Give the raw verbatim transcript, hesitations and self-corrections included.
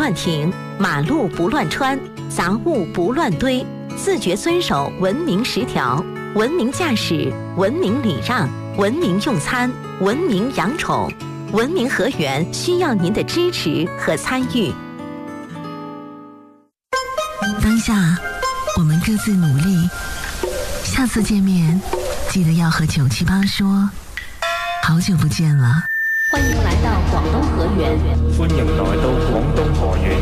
乱停，马路不乱穿，杂物不乱堆，自觉遵守文明十条，文明驾驶，文明礼让，文明用餐，文明养宠。文明河源需要您的支持和参与。 当下我们各自努力，下次见面记得要和九七八说好久不见了。 欢迎来到广东河源， 歡迎來到廣東河源。